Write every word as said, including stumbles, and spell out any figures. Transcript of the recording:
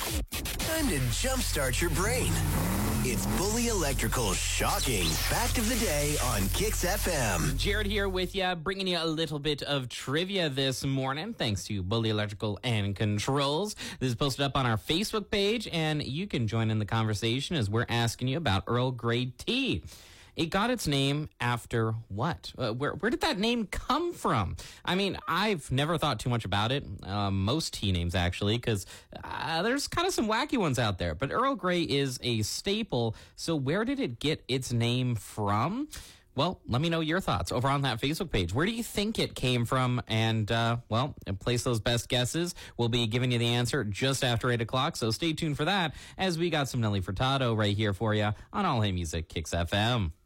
Time to jumpstart your brain. It's Bully Electrical's shocking fact of the day on Kix F M. Jared here with you, bringing you a little bit of trivia this morning, thanks to Bully Electrical and Controls. This is posted up on our Facebook page, and you can join in the conversation as we're asking you about Earl Grey tea. It got its name after what? Uh, where where did that name come from? I mean, I've never thought too much about it. Uh, most tea names, actually, because uh, there's kind of some wacky ones out there. But Earl Grey is a staple. So where did it get its name from? Well, let me know your thoughts over on that Facebook page. Where do you think it came from? And, uh, well, place those best guesses. We'll be giving you the answer just after eight o'clock. So stay tuned for that as we got some Nelly Furtado right here for you on All Hey Music Kix F M.